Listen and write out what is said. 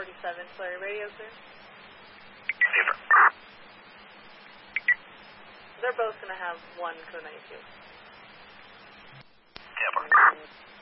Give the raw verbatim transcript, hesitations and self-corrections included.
forty-seven, Flurry Radio, sir. They're both going to have one code ninety-two. Tampa.